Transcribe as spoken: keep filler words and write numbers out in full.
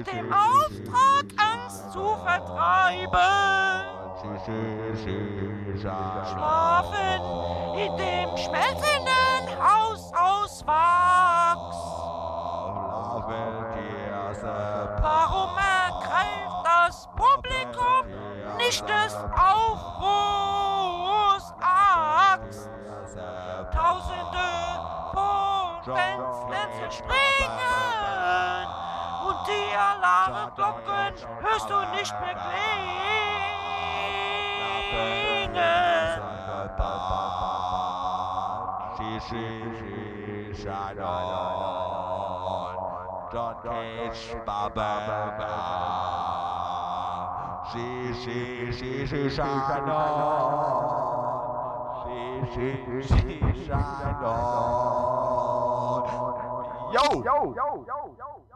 mit dem Auftrag, Angst zu vertreiben. Schlafen in dem schmelzenden Haus aus Wachs. Warum ergreift das Publikum nicht des Aufruhrs Axt? Tausende von Fenstern zerspringen und die Alarmglocken hörst du nicht mehr klingen. Don't catch Baba. She, she, she, she, shine on. She, she, she, shine on. Yo! Yo! Yo! Yo! Yo!